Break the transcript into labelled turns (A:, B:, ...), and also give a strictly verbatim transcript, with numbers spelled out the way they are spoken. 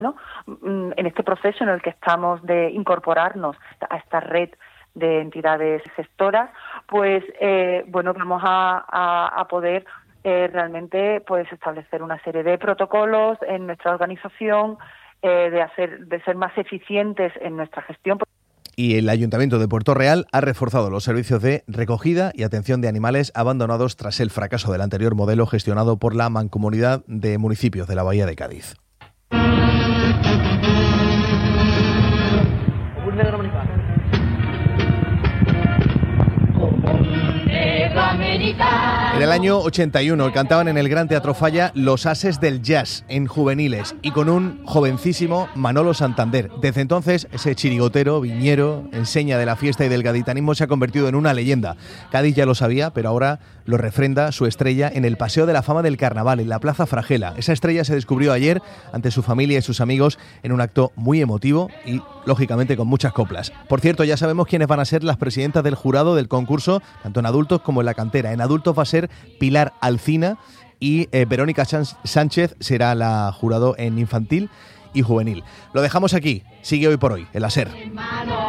A: ¿no? En este proceso en el que estamos de incorporarnos a esta red de entidades gestoras, pues eh, bueno, vamos a, a, a poder eh, realmente pues establecer una serie de protocolos en nuestra organización, eh, de hacer, de ser más eficientes en nuestra gestión.
B: Y el Ayuntamiento de Puerto Real ha reforzado los servicios de recogida y atención de animales abandonados tras el fracaso del anterior modelo gestionado por la Mancomunidad de Municipios de la Bahía de Cádiz. En el año ochenta y uno cantaban en el Gran Teatro Falla los ases del jazz en juveniles y con un jovencísimo Manolo Santander. Desde entonces, ese chirigotero, viñero, enseña de la fiesta y del gaditanismo se ha convertido en una leyenda. Cádiz ya lo sabía, pero ahora lo refrenda su estrella en el Paseo de la Fama del Carnaval, en la Plaza Fragela. Esa estrella se descubrió ayer ante su familia y sus amigos en un acto muy emotivo y, lógicamente, con muchas coplas. Por cierto, ya sabemos quiénes van a ser las presidentas del jurado del concurso, tanto en adultos como en la cantera. En adultos va a ser Pilar Alcina y eh, Verónica Sánchez será la jurado en infantil y juvenil. Lo dejamos aquí. Sigue Hoy por Hoy, el SER.